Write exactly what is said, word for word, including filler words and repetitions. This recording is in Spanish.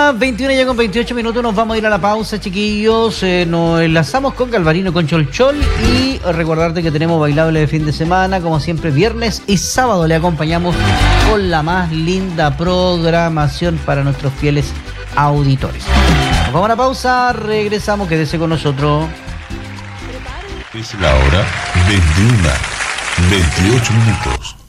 las veintiuna ya con veintiocho minutos nos vamos a ir a la pausa, chiquillos. Eh, nos enlazamos con Galvarino, con Cholchol. Y recordarte que tenemos bailable de fin de semana, como siempre, viernes y sábado. Le acompañamos con la más linda programación para nuestros fieles auditores. Nos vamos a la pausa, regresamos, quédese con nosotros. Es la hora veintiuna, veintiocho minutos.